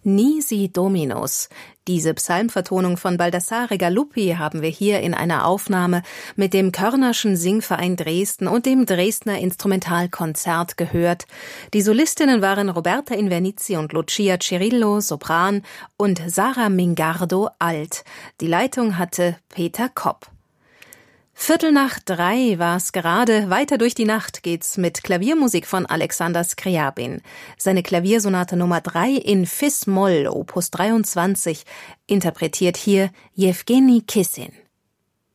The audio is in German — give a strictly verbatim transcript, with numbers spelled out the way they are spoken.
Nisi Dominus. Diese Psalmvertonung von Baldassare Galuppi haben wir hier in einer Aufnahme mit dem Körnerschen Singverein Dresden und dem Dresdner Instrumentalkonzert gehört. Die Solistinnen waren Roberta Invernizi und Lucia Cirillo, Sopran, und Sarah Mingardo, Alt. Die Leitung hatte Peter Kopp. Viertel nach drei war's gerade. Weiter durch die Nacht geht's mit Klaviermusik von Alexander Skriabin. Seine Klaviersonate Nummer drei in Fis-Moll, Opus dreiundzwanzig, interpretiert hier Jewgeni Kissin.